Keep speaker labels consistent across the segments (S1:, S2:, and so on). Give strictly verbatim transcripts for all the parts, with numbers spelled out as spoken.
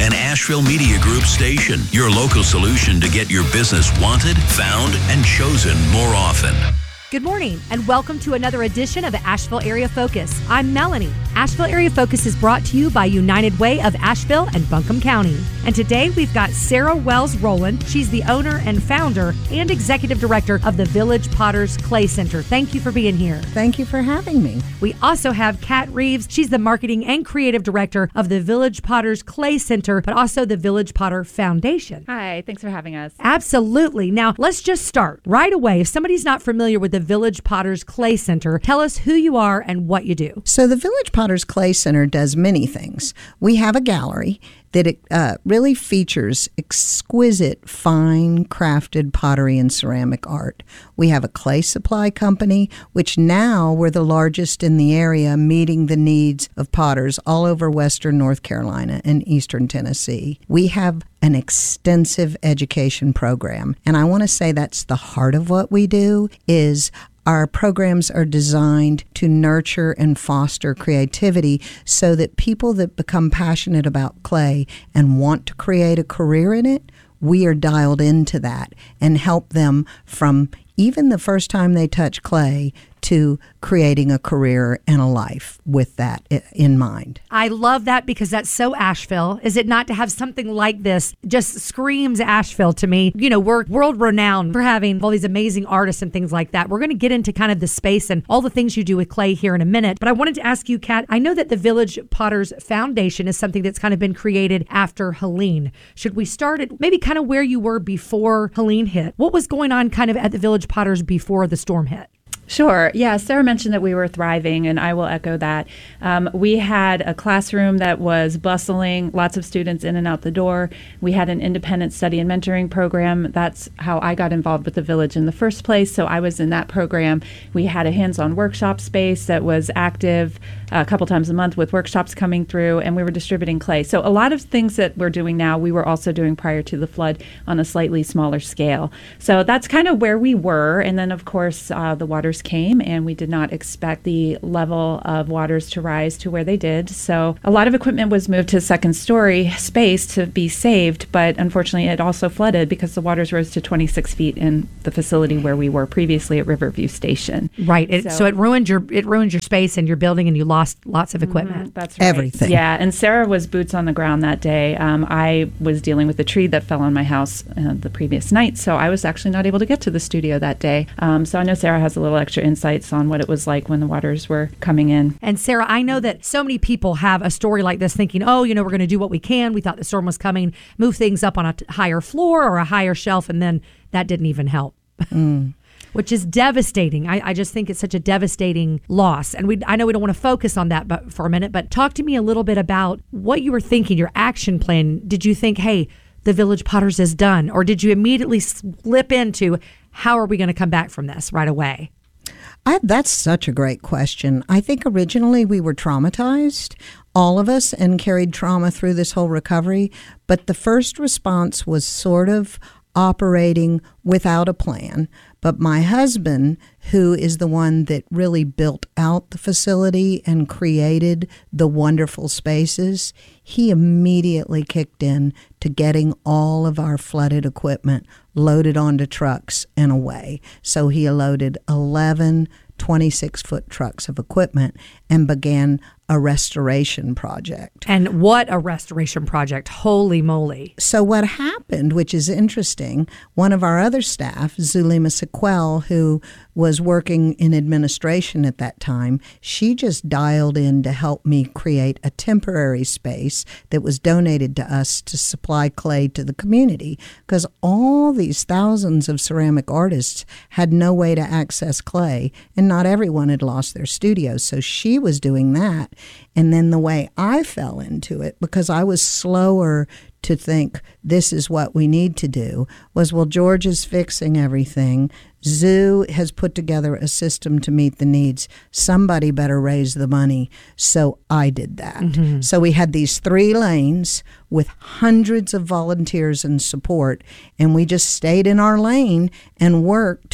S1: an Asheville Media Group station, your local solution to get your business wanted, found, and chosen more often.
S2: Good morning and welcome to another edition of Asheville Area Focus. I'm Melanie. Asheville Area Focus is brought to you by United Way of Asheville and Buncombe County. And today we've got Sarah Wells Rowland. She's the owner and founder and executive director of the Village Potters Clay Center. Thank you for being here.
S3: Thank you for having me.
S2: We also have Kat Reeves. She's the marketing and creative director of the Village Potters Clay Center, but also the Village Potter Foundation.
S4: Hi, thanks for having us.
S2: Absolutely. Now, let's just start right away. If somebody's not familiar with the Village Potters Clay Center, tell us who you are and what you do.
S3: So the Village Potters Clay Center does many things. We have a gallery that it, uh, really features exquisite, fine crafted pottery and ceramic art. We have a clay supply company, which now we're the largest in the area, meeting the needs of potters all over western North Carolina and eastern Tennessee. We have an extensive education program, and I want to say that's the heart of what we do is our programs are designed to nurture and foster creativity so that people that become passionate about clay and want to create a career in it, we are dialed into that and help them from even the first time they touch clay to creating a career and a life with that in mind.
S2: I love that because that's so Asheville. Is it not to have something like this? Just screams Asheville to me. You know, we're world renowned for having all these amazing artists and things like that. We're going to get into kind of the space and all the things you do with clay here in a minute. But I wanted to ask you, Kat, I know that the Village Potters Foundation is something that's kind of been created after Helene. Should we start at maybe kind of where you were before Helene hit? What was going on kind of at the Village Potters before the storm hit?
S4: Sure. Yeah, Sarah mentioned that we were thriving, and I will echo that. Um, we had a classroom that was bustling, lots of students in and out the door. We had an independent study and mentoring program. That's how I got involved with the Village in the first place, so I was in that program. We had a hands-on workshop space that was active a couple times a month with workshops coming through, and we were distributing clay. So a lot of things that we're doing now, we were also doing prior to the flood on a slightly smaller scale. So that's kind of where we were, and then, of course, uh, the waters came, and we did not expect the level of waters to rise to where they did. So a lot of equipment was moved to second story space to be saved, but unfortunately it also flooded because the waters rose to twenty-six feet in the facility where we were previously at Riverview Station.
S2: Right. It, so, so it ruined your it ruined your space and your building, and you lost lots of equipment.
S4: Mm-hmm, that's right.
S3: Everything.
S4: Yeah, and Sarah was boots on the ground that day. Um, I was dealing with the tree that fell on my house uh, the previous night, so I was actually not able to get to the studio that day. Um, so I know Sarah has a little extra insights on what it was like when the waters were coming in.
S2: And Sarah, I know that so many people have a story like this thinking, oh, you know, we're going to do what we can. We thought the storm was coming, move things up on a t- higher floor or a higher shelf, and then that didn't even help. Mm. Which is devastating. I, I just think it's such a devastating loss. And we I know we don't want to focus on that but for a minute, but talk to me a little bit about what you were thinking, your action plan. Did you think, hey, the Village Potters is done? Or did you immediately slip into, how are we going to come back from this right away?
S3: I, that's such a great question. I think originally we were traumatized, all of us, and carried trauma through this whole recovery. But the first response was sort of operating without a plan. But my husband, who is the one that really built out the facility and created the wonderful spaces, he immediately kicked in to getting all of our flooded equipment loaded onto trucks and away. So he loaded eleven twenty-six-foot trucks of equipment and began a restoration project.
S2: And what a restoration project. Holy moly.
S3: So what happened, which is interesting, one of our other staff, Zulema Sequel, who was working in administration at that time, she just dialed in to help me create a temporary space that was donated to us to supply clay to the community, because all these thousands of ceramic artists had no way to access clay, and not everyone had lost their studios. So she was doing that. And then the way I fell into it, because I was slower to think this is what we need to do, was, well, George is fixing everything. Zoo has put together a system to meet the needs. Somebody better raise the money. So I did that. Mm-hmm. So we had these three lanes with hundreds of volunteers and support, and we just stayed in our lane and worked.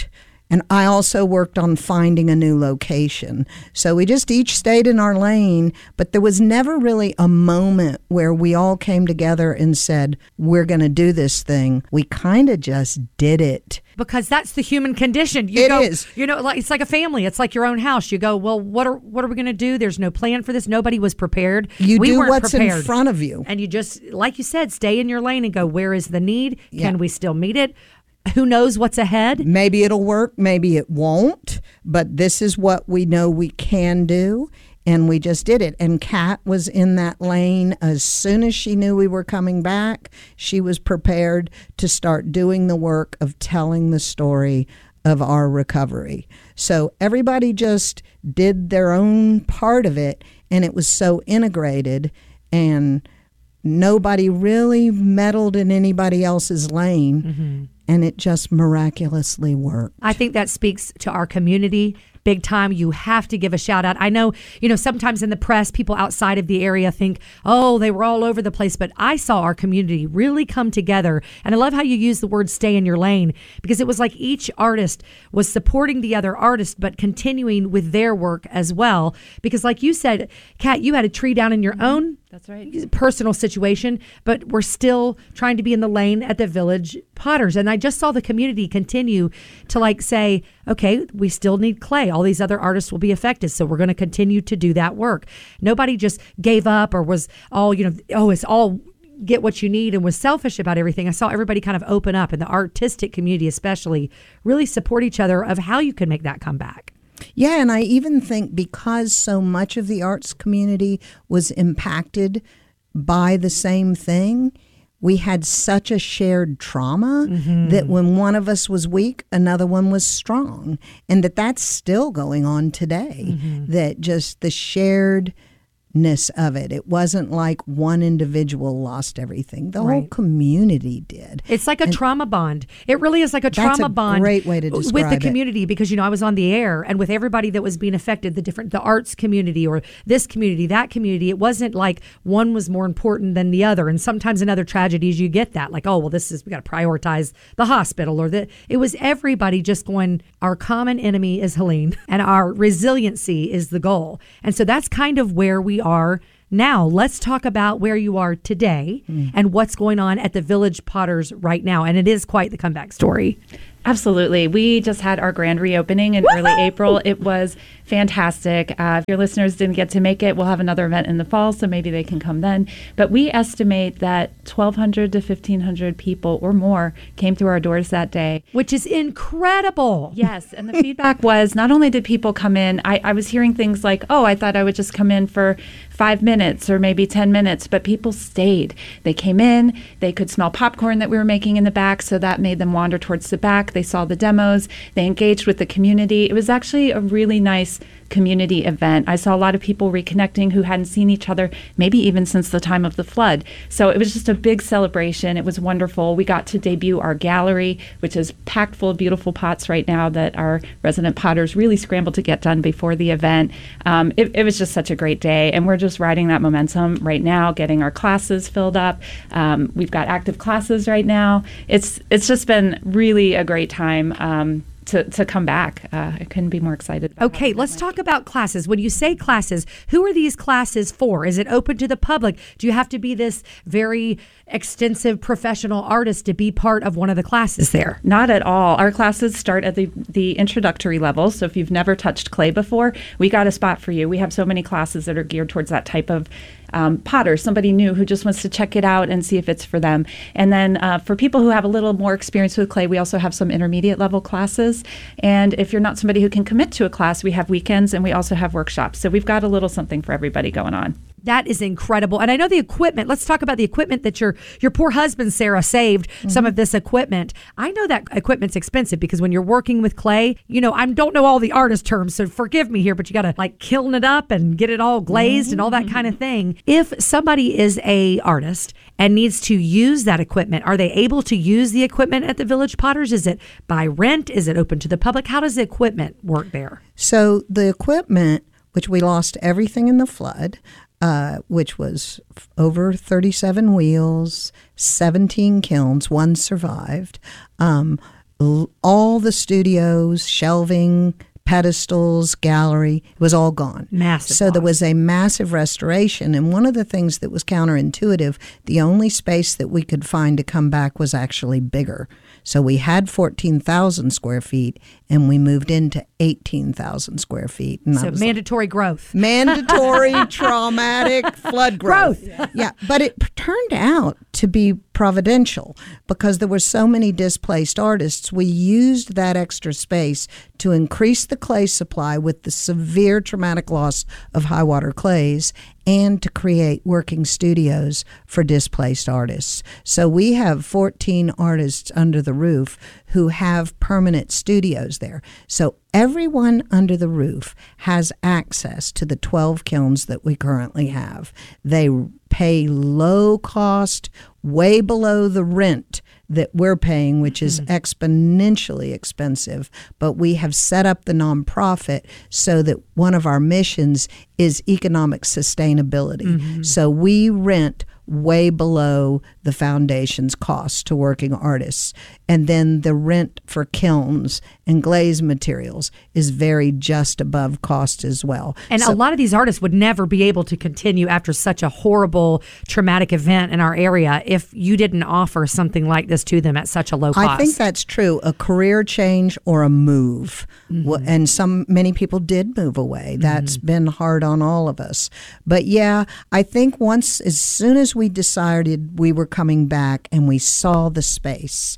S3: And I also worked on finding a new location. So we just each stayed in our lane, but there was never really a moment where we all came together and said, we're going to do this thing. We kind of just did it.
S2: Because that's the human condition. You
S3: It
S2: go,
S3: is.
S2: You know, like it's like a family. It's like your own house. You go, well, what are what are we going to do? There's no plan for this. Nobody was prepared.
S3: You
S2: we
S3: do
S2: weren't
S3: what's
S2: prepared.
S3: in front of you.
S2: And you just, like you said, stay in your lane and go, where is the need?
S3: Yeah.
S2: Can we still meet it? Who knows what's ahead?
S3: Maybe it'll work, maybe it won't, but this is what we know we can do, and we just did it. And Kat was in that lane as soon as she knew we were coming back. She was prepared to start doing the work of telling the story of our recovery. So everybody just did their own part of it, and it was so integrated, and nobody really meddled in anybody else's lane. Mm-hmm. And it just miraculously worked.
S2: I think that speaks to our community big time. You have to give a shout out. I know, you know, sometimes in the press, people outside of the area think, oh, they were all over the place. But I saw our community really come together. And I love how you use the word stay in your lane, because it was like each artist was supporting the other artist, but continuing with their work as well. Because like you said, Kat, you had a tree down in your own
S4: That's right.
S2: personal situation, but we're still trying to be in the lane at the Village Potters. And I just saw the community continue to like say, okay, we still need clay. All these other artists will be affected. So we're going to continue to do that work. Nobody just gave up or was all, you know, oh, it's all get what you need and was selfish about everything. I saw everybody kind of open up, and the artistic community especially really support each other of how you can make that come back.
S3: Yeah, and I even think because so much of the arts community was impacted by the same thing, we had such a shared trauma mm-hmm. that when one of us was weak, another one was strong. And that that's still going on today, mm-hmm. that just the shared of it. It wasn't like one individual lost everything. The
S2: right.
S3: whole community did.
S2: It's like a and trauma bond. It really is like a trauma
S3: that's a
S2: bond.
S3: Great way to describe
S2: with the
S3: it.
S2: community, because you know I was on the air and with everybody that was being affected, the different the arts community or this community, that community. It wasn't like one was more important than the other. And sometimes in other tragedies you get that, like, oh well, this is we got to prioritize the hospital or the. It was everybody just going. Our common enemy is Helene, and our resiliency is the goal. And so that's kind of where we are now. Let's talk about where you are today mm. and what's going on at the Village Potters right now. And it is quite the comeback story.
S4: Absolutely. We just had our grand reopening in Woo-hoo! early April. It was fantastic. Uh, if your listeners didn't get to make it, we'll have another event in the fall, so maybe they can come then. But we estimate that twelve hundred to fifteen hundred people or more came through our doors that day.
S2: Which is incredible.
S4: Yes. And the feedback was not only did people come in, I, I was hearing things like, oh, I thought I would just come in for five minutes or maybe ten minutes, but people stayed. They came in, they could smell popcorn that we were making in the back, so that made them wander towards the back. They saw the demos, they engaged with the community. It was actually a really nice community event. I saw a lot of people reconnecting who hadn't seen each other maybe even since the time of the flood. So it was just a big celebration. It was wonderful. We got to debut our gallery, which is packed full of beautiful pots right now that our resident potters really scrambled to get done before the event. Um, it, it was just such a great day, and we're just riding that momentum right now, getting our classes filled up. Um, we've got active classes right now. It's it's just been really a great time. Um, To, to come back. Uh, I couldn't be more excited. About
S2: okay, let's talk about classes. When you say classes, who are these classes for? Is it open to the public? Do you have to be this very extensive professional artist to be part of one of the classes there?
S4: Not at all. Our classes start at the, the introductory level. So if you've never touched clay before, we got a spot for you. We have so many classes that are geared towards that type of Um, potter, somebody new who just wants to check it out and see if it's for them. And then uh, for people who have a little more experience with clay, we also have some intermediate level classes. And if you're not somebody who can commit to a class, we have weekends and we also have workshops. So we've got a little something for everybody going on.
S2: That is incredible. And I know the equipment. Let's talk about the equipment that your your poor husband, Sarah, saved mm-hmm. some of this equipment. I know that equipment's expensive because when you're working with clay, you know, I don't know all the artist terms, so forgive me here, but you got to like kiln it up and get it all glazed mm-hmm. and all that kind of thing. If somebody is a artist and needs to use that equipment, are they able to use the equipment at the Village Potters? Is it by rent? Is it open to the public? How does the equipment work there?
S3: So the equipment, which we lost everything in the flood, Uh, which was f- over thirty-seven wheels, seventeen kilns, one survived. Um, L- All the studios, shelving, pedestals, gallery, it was all gone.
S2: Massive
S3: So there
S2: loss.
S3: was a massive restoration. And one of the things that was counterintuitive, the only space that we could find to come back was actually bigger. So we had fourteen thousand square feet and we moved into eighteen thousand square feet. And I
S2: So
S3: was
S2: mandatory growth.
S3: mandatory traumatic flood growth.
S2: Growth.
S3: Yeah, but it turned out to be providential because there were so many displaced artists. We used that extra space to increase the clay supply with the severe traumatic loss of high water clays and to create working studios for displaced artists. So we have fourteen artists under the roof who have permanent studios there. So everyone under the roof has access to the twelve kilns that we currently have. They pay low cost, way below the rent that we're paying, which is exponentially expensive. But we have set up the nonprofit so that one of our missions is economic sustainability. Mm-hmm. So we rent way below the foundation's cost to working artists. And then the rent for kilns and glaze materials is very just above cost as well.
S2: And
S3: So-
S2: a lot of these artists would never be able to continue after such a horrible, traumatic event in our area if you didn't offer something like this to them at such a low cost.
S3: I think that's true. A career change or a move.
S2: Mm-hmm.
S3: Well, and some many people did move away. That's mm-hmm. been hard on all of us. But yeah, I think once, as soon as we decided we were coming back and we saw the space,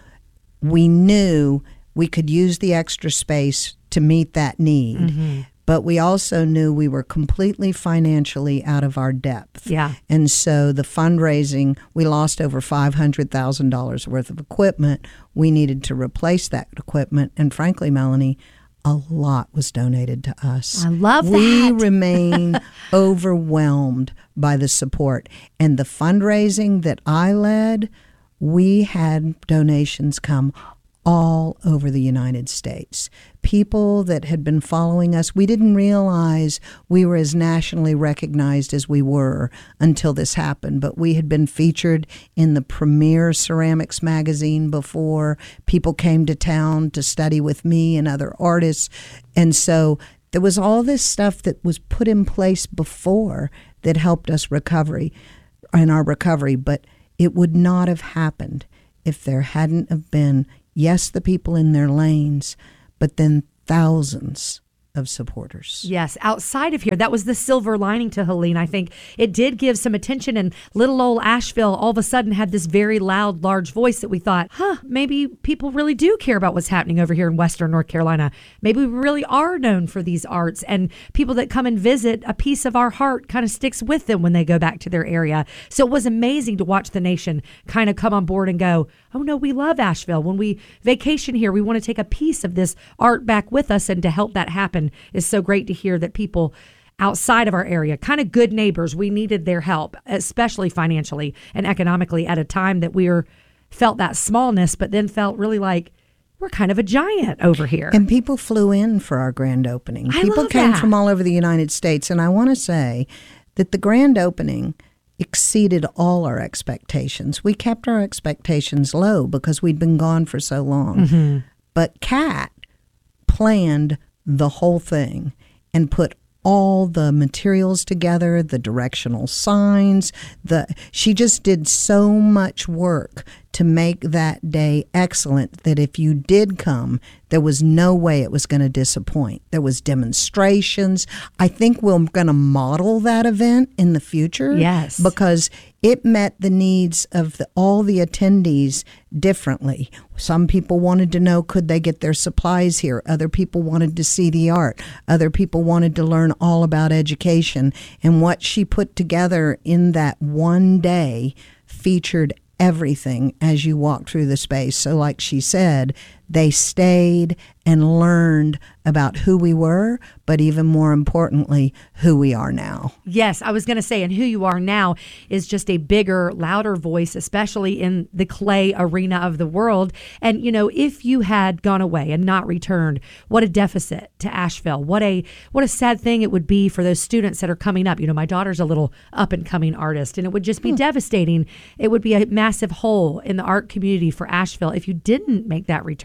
S3: we knew we could use the extra space to meet that need. Mm-hmm. But we also knew we were completely financially out of our depth.
S2: Yeah.
S3: And so the fundraising, we lost over five hundred thousand dollars worth of equipment. We needed to replace that equipment. And frankly, Melanie, a lot was donated to us.
S2: I love
S3: we
S2: that.
S3: We remain overwhelmed by the support. And the fundraising that I led, we had donations come all over the United States. People that had been following us, we didn't realize we were as nationally recognized as we were until this happened, but we had been featured in the premier ceramics magazine before. People came to town to study with me and other artists. And so there was all this stuff that was put in place before that helped us recovery in our recovery, but it would not have happened if there hadn't have been, yes, the people in their lanes, but then thousands of supporters.
S2: Yes, outside of here, that was the silver lining to Helene. I think it did give some attention, and little old Asheville all of a sudden had this very loud, large voice that we thought, huh, maybe people really do care about what's happening over here in Western North Carolina. Maybe we really are known for these arts, and people that come and visit, a piece of our heart kind of sticks with them when they go back to their area. So it was amazing to watch the nation kind of come on board and go, oh no, we love Asheville. When we vacation here, we want to take a piece of this art back with us, and to help that happen is so great to hear that people outside of our area, kind of good neighbors, we needed their help, especially financially and economically at a time that we were felt that smallness, but then felt really like we're kind of a giant over here.
S3: And people flew in for our grand opening.
S2: I
S3: People
S2: love
S3: came
S2: that.
S3: from all over the United States. And I want to say that the grand opening exceeded all our expectations. We kept our expectations low because we'd been gone for so long. Mm-hmm. But Kat planned the whole thing and put all the materials together, the directional signs, the she just did so much work to make that day excellent that if you did come, there was no way it was going to disappoint. There was demonstrations. I think we're going to model that event in the future.
S2: Yes.
S3: Because it met the needs of the, all the attendees differently. Some people wanted to know, could they get their supplies here? Other people wanted to see the art. Other people wanted to learn all about education. And what she put together in that one day featured everything as you walk through the space. So like she said, they stayed and learned about who we were, but even more importantly, who we are now.
S2: Yes, I was going to say, and who you are now is just a bigger, louder voice, especially in the clay arena of the world. And, you know, if you had gone away and not returned, what a deficit to Asheville. What a what a sad thing it would be for those students that are coming up. You know, my daughter's a little up and coming artist, and it would just be hmm. devastating. It would be a massive hole in the art community for Asheville if you didn't make that return.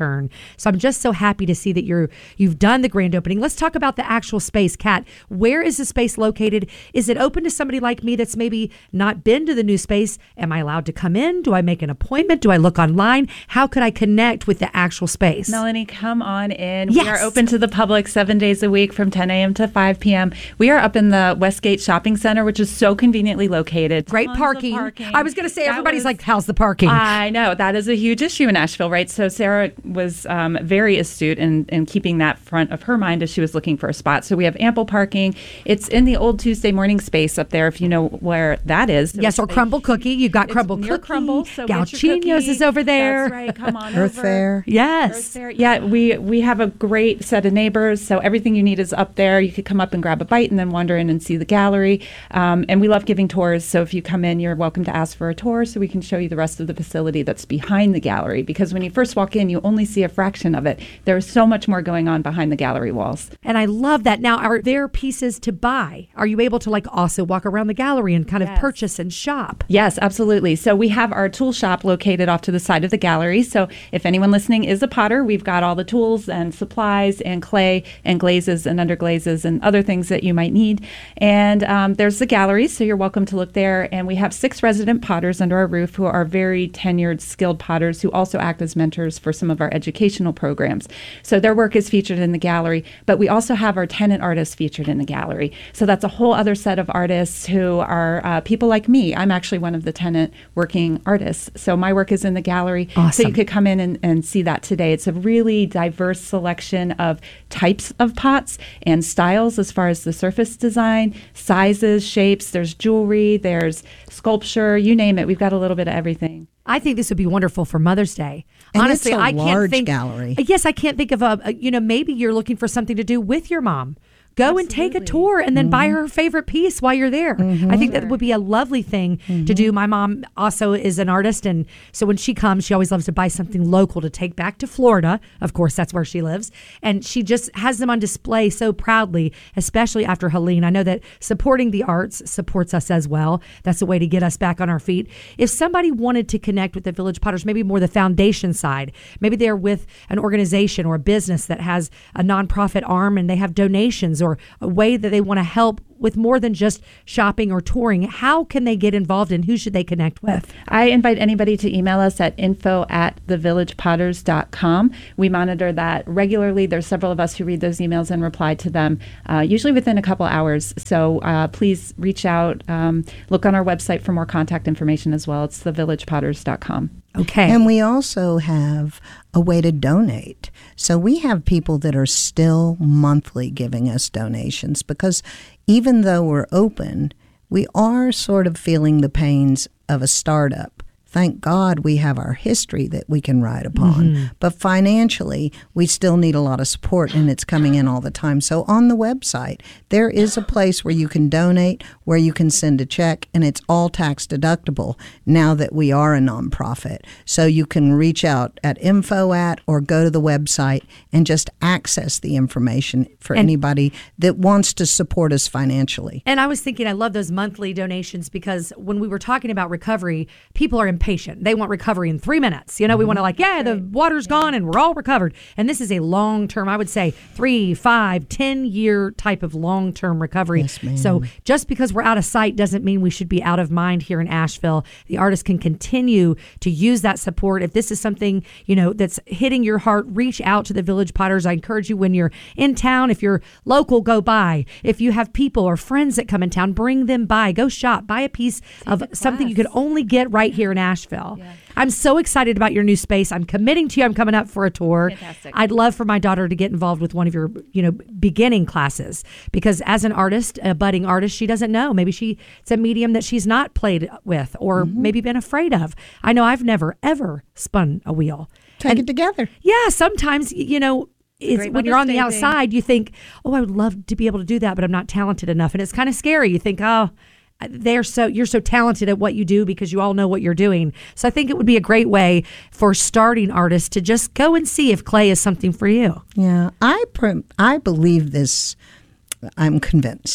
S2: return. So I'm just so happy to see that you're you've done the grand opening. Let's talk about the actual space. Kat, where is the space located? Is it open to somebody like me that's maybe not been to the new space? Am I allowed to come in? Do I make an appointment? Do I look online? How could I connect with the actual space?
S4: Melanie, come on in.
S2: Yes.
S4: We are open to the public seven days a week from ten a.m. to five p.m. We are up in the Westgate Shopping Center, which is so conveniently located.
S2: Great
S4: Tons of
S2: parking.
S4: parking.
S2: I was going to say,
S4: That
S2: everybody's
S4: was-
S2: like, how's the parking?
S4: I know. That is a huge issue in Asheville, right? So Sarah was um, very astute in, in keeping that front of her mind as she was looking for a spot. So we have ample parking. It's in the old Tuesday morning space up there, if you know where that is.
S2: yes, or
S4: It's-
S2: Crumble Cookie. You've got
S4: it's
S2: Crumble
S4: near
S2: Cookie.
S4: Crumble, so get your
S2: Galchinos
S4: cookie.
S2: is over there.
S4: That's right. Come on
S3: Earth
S4: over.
S3: Fair.
S2: Yes.
S4: Earth Fair. Yeah, we we have a great set of neighbors, so everything you need is up there. You could come up and grab a bite and then wander in and see the gallery. Um, and we love giving tours, so if you come in, you're welcome to ask for a tour so we can show you the rest of the facility that's behind the gallery. Because when you first walk in, you only see a fraction of it. There's so much more going on behind the gallery walls.
S2: And I love that. Now, are there pieces to buy? Are you able to like also walk around the gallery and kind of
S4: Yes.
S2: purchase and shop?
S4: Yes, absolutely. So we have our tool shop located off to the side of the gallery. So if anyone listening is a potter, we've got all the tools and supplies and clay and glazes and underglazes and other things that you might need. And um, there's the gallery, so you're welcome to look there. And we have six resident potters under our roof who are very tenured, skilled potters who also act as mentors for some of our educational programs. So their work is featured in the gallery, but we also have our tenant artists featured in the gallery. So that's a whole other set of artists who are uh, people like me. I'm actually one of the tenant working artists. So my work is in the gallery. So
S2: Awesome.
S4: you could come in and, and see that today. It's a really diverse selection of types of pots and styles as far as the surface design, sizes, shapes. There's jewelry, there's sculpture, you name it. We've got a little bit of everything.
S2: I think this would be wonderful for Mother's Day.
S3: And
S2: Honestly,
S3: it's a
S2: I can't
S3: large
S2: think.
S3: gallery.
S2: Yes, I can't think of a, a. You know, maybe you're looking for something to do with your mom. Go and take a tour and then
S3: Mm-hmm.
S2: buy her favorite piece while you're there. I think that would be a lovely thing
S3: Mm-hmm.
S2: to do. My mom also is an artist, and so when she comes, she always loves to buy something local to take back to Florida. Of course, that's where she lives. And she just has them on display so proudly, especially after Helene. I know that supporting the arts supports us as well. That's a way to get us back on our feet. If somebody wanted to connect with the Village Potters, maybe more the foundation side, maybe they're with an organization or a business that has a nonprofit arm and they have donations or a way that they want to help with more than just shopping or touring, how can they get involved and who should they connect with?
S4: I invite anybody to email us at info at the village potters dot com. We monitor that regularly. There's several of us who read those emails and reply to them, uh, usually within a couple hours. So uh, please reach out. Um, look on our website for more contact information as well. It's the village potters dot com.
S2: Okay.
S3: And we also have a way to donate. So we have people that are still monthly giving us donations because even though we're open, we are sort of feeling the pains of a startup. Thank God we have our history that we can ride upon. Mm-hmm. But financially, we still need a lot of support, and it's coming in all the time. So on the website, there is a place where you can donate, where you can send a check, and it's all tax deductible now that we are a nonprofit. So you can reach out at info at or go to the website and just access the information for
S2: And-
S3: anybody that wants to support us financially.
S2: And I was thinking, I love those monthly donations because when we were talking about recovery, people are impatient. They want recovery in three minutes. You know, we want to like, yeah, the water's gone and we're all recovered. And this is a long term, I would say three, five, ten year type of long term recovery.
S3: Yes, ma'am.
S2: So just because we're out of sight doesn't mean we should be out of mind here in Asheville. The artist can continue to use that support. If this is something, you know, that's hitting your heart, reach out to the Village Potters. I encourage you when you're in town, if you're local, go by. If you have people or friends that come in town, bring them by. Go shop. Buy a piece of something you could only get right here in Asheville.
S4: Yeah.
S2: I'm so excited about your new space. I'm committing to you. I'm coming up for a tour.
S4: Fantastic.
S2: I'd love for my daughter to get involved with one of your, you know, beginning classes because as an artist, a budding artist, she doesn't know. Maybe she it's a medium that she's not played with or
S3: Mm-hmm.
S2: maybe been afraid of. I know I've never ever spun a wheel.
S3: Take
S2: And
S3: it together.
S2: yeah, sometimes y- you know. It's,
S4: great
S2: when you're on
S4: Mother's
S2: the
S4: Day thing.
S2: outside, you think, "Oh, I would love to be able to do that, but I'm not talented enough." And it's kind of scary. You think, "Oh, they're so you're so talented at what you do because you all know what you're doing." So I think it would be a great way for starting artists to just go and see if clay is something for you.
S3: Yeah, I pr- I believe this. I'm convinced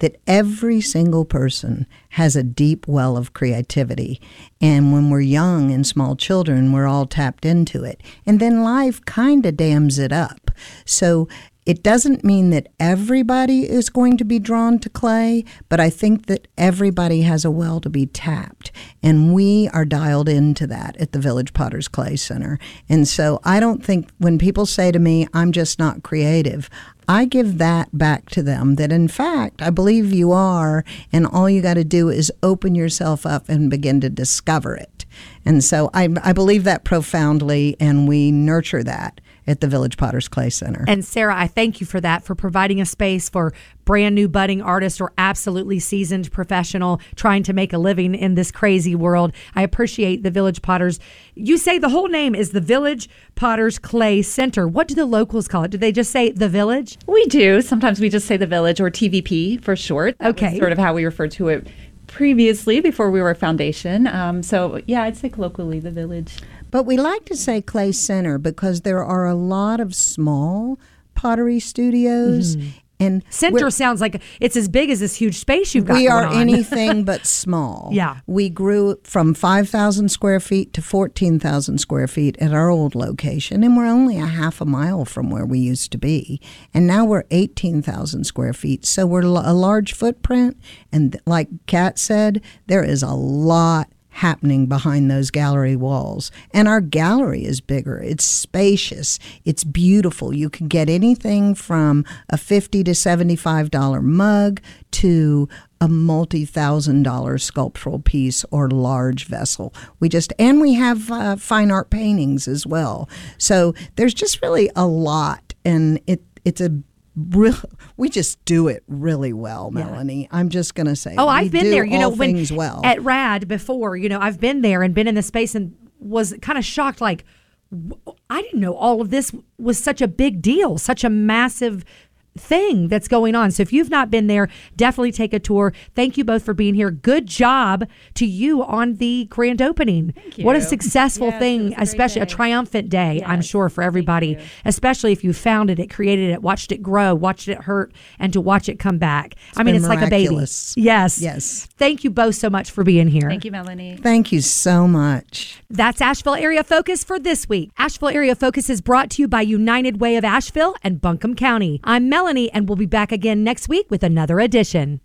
S3: that every single person has a deep well of creativity. And when we're young and small children, we're all tapped into it. And then life kind of dams it up. So it doesn't mean that everybody is going to be drawn to clay, but I think that everybody has a well to be tapped. And we are dialed into that at the Village Potters Clay Center. And so I don't think when people say to me, I'm just not creative, I give that back to them, that in fact, I believe you are, and all you got to do is open yourself up and begin to discover it. And so I, I believe that profoundly, and we nurture that at the Village Potters Clay Center.
S2: And Sarah, I thank you for that, for providing a space for brand new budding artists or absolutely seasoned professional trying to make a living in this crazy world. I appreciate the Village Potters. You say the whole name is the Village Potters Clay Center. What do the locals call it? Do they just say the Village?
S4: We do. Sometimes we just say the Village, or T V P for short. That
S2: Okay.
S4: was sort of how we referred to it previously before we were a foundation. Um, so yeah, I'd say colloquially the Village.
S3: But we like to say Clay Center because there are a lot of small pottery studios.
S2: Mm-hmm.
S3: And
S2: Center
S3: we're-
S2: sounds like it's as big as this huge space you've got
S3: we are
S2: going on.
S3: anything but small.
S2: Yeah.
S3: We grew from five thousand square feet to fourteen thousand square feet at our old location, and we're only a half a mile from where we used to be. And now we're eighteen thousand square feet. So we're l- a large footprint. And like Kat said, there is a lot happening behind those gallery walls. And our gallery is bigger. It's spacious. It's beautiful. You can get anything from a fifty to seventy-five dollar mug to a multi-thousand dollar sculptural piece or large vessel. We just, and we have uh, fine art paintings as well. So there's just really a lot, and it it's a Real, we just do it really well, Melanie. I'm just going to say.
S2: Oh,
S3: we
S2: I've been
S3: do
S2: there. You know,
S3: all
S2: when
S3: things well.
S2: at RAD before, you know, I've been there and been in the space and was kind of shocked. Like, w- I didn't know all of this was such a big deal, such a massive thing that's going on. So if you've not been there, definitely take a tour. Thank you both for being here. Good job to you on the grand opening.
S4: Thank you.
S2: What a successful
S4: Yes, it
S2: thing,
S4: was a great
S2: especially a
S4: day.
S2: triumphant day, I'm
S4: Yes,
S2: sure, for everybody,
S4: you.
S2: especially if you founded it, created it, watched it grow, watched it hurt, and to watch it come back. I mean,
S3: been
S2: it's like a baby.
S3: miraculous.
S2: Yes.
S3: Yes.
S2: Thank you both so much for being here.
S4: Thank you, Melanie.
S3: Thank you so much.
S2: That's Asheville Area Focus for this week. Asheville Area Focus is brought to you by United Way of Asheville and Buncombe County. I'm Melanie, and we'll be back again next week with another edition.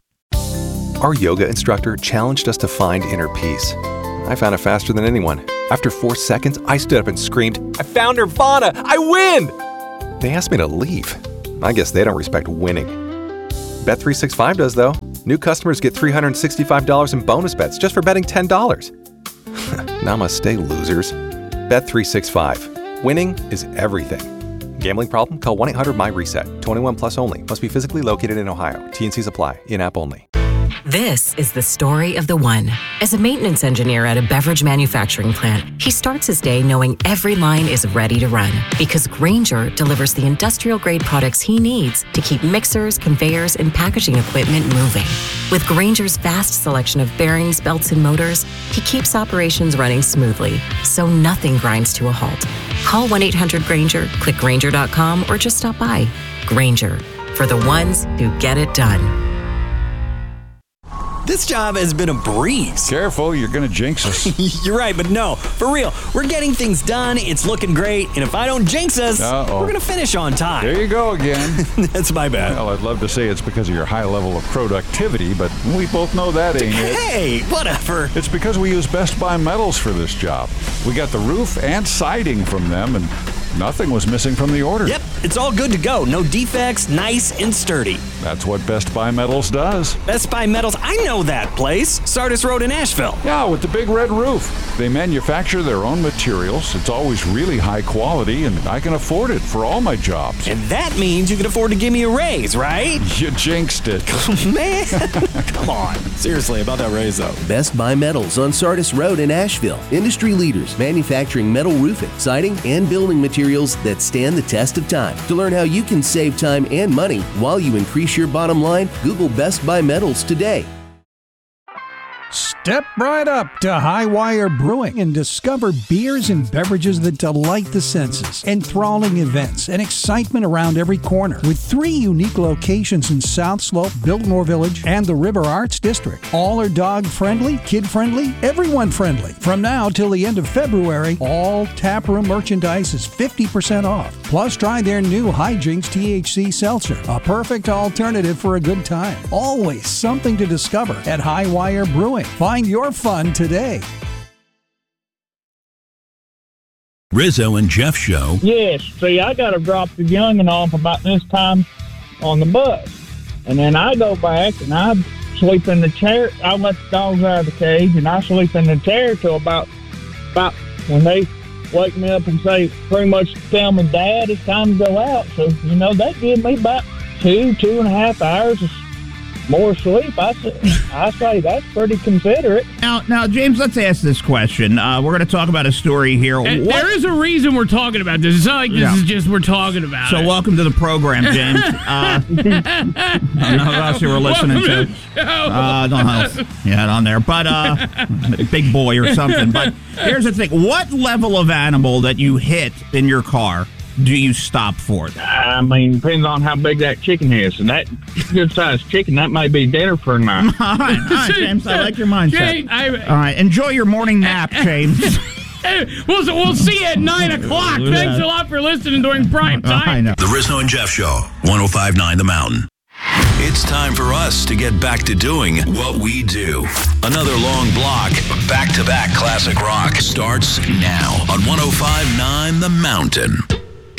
S5: Our yoga instructor challenged us to find inner peace. I found it faster than anyone. After four seconds, I stood up and screamed, "I found Nirvana! I win!" They asked me to leave. I guess they don't respect winning. Bet three sixty-five does, though. New customers get three hundred sixty-five dollars in bonus bets just for betting ten dollars. Namaste, losers. Bet three sixty-five. Winning is everything. Gambling problem? Call one eight hundred M Y reset. twenty-one plus only. Must be physically located in Ohio. T and Cs apply. In-app only.
S6: This is the story of the one. As a maintenance engineer at a beverage manufacturing plant, he starts his day knowing every line is ready to run because Grainger delivers the industrial-grade products he needs to keep mixers, conveyors, and packaging equipment moving. With Grainger's vast selection of bearings, belts, and motors, he keeps operations running smoothly, so nothing grinds to a halt. Call one eight hundred Grainger, click Grainger dot com, or just stop by. Grainger, for the ones who get it done.
S7: This job has been a breeze.
S8: Careful, you're going to jinx us.
S7: You're right, but no, for real. We're getting things done. It's looking great. And if I don't jinx us,
S8: Uh-oh.
S7: we're going to finish on time.
S8: There you go again.
S7: That's my bad.
S8: Well, I'd love to say it's because of your high level of productivity, but we both know that ain't it.
S7: Hey, whatever.
S8: It's because we use Best Buy Metals for this job. We got the roof and siding from them, and nothing was missing from the order.
S7: Yep, it's all good to go. No defects, nice and sturdy.
S8: That's what Best Buy Metals does.
S7: Best Buy Metals, I know that place. Sardis Road in Asheville.
S8: Yeah, with the big red roof. They manufacture their own materials. It's always really high quality, and I can afford it for all my jobs.
S7: And that means you can afford to give me a raise, right?
S8: You jinxed it.
S7: Man, come on. Seriously, about that raise, though.
S9: Best Buy Metals on Sardis Road in Asheville. Industry leaders manufacturing metal roofing, siding, and building materials that stand the test of time. To learn how you can save time and money while you increase your bottom line, Google Best Buy Metals today.
S10: Step right up to Highwire Brewing and discover beers and beverages that delight the senses, enthralling events, and excitement around every corner. With three unique locations in South Slope, Biltmore Village, and the River Arts District. All are dog-friendly, kid-friendly, everyone-friendly. From now till the end of February, all taproom merchandise is fifty percent off. Plus, try their new Hijinks T H C Seltzer, a perfect alternative for a good time. Always something to discover at Highwire Brewing. Find your fun today.
S1: Rizzo and Jeff Show.
S11: Yes. See, I got to drop the youngin' off about this time on the bus. And then I go back and I sleep in the chair. I let the dogs out of the cage and I sleep in the chair till about, about when they wake me up and say, pretty much tell me, Dad, it's time to go out. So, you know, that give me about two, two and a half hours of more sleep. I say, I say that's pretty considerate.
S12: Now, now, James, let's ask this question. Uh, we're going to talk about a story here.
S13: And there is a reason we're talking about this. It's not like this yeah. is just we're talking about
S12: so
S13: it.
S12: So welcome to the program, James. uh, I don't know who else you were listening to. to. Uh, I don't know. Yeah, on there. But uh, big boy or something. But here's the thing. What level of animal that you hit in your car do you stop for?
S11: I mean, depends on how big that chicken is. And that good-sized chicken, that might be dinner for tonight.
S12: all right, all right, James. I like your mindset.
S13: James, I,
S12: all right, enjoy your morning nap, James.
S13: we'll, we'll see you at nine o'clock. Thanks a lot for listening during prime time.
S12: I know.
S1: The Rizzo and Jeff Show, one oh five point nine The Mountain. It's time for us to get back to doing what we do. Another long block of back-to-back classic rock starts now on one oh five point nine The Mountain.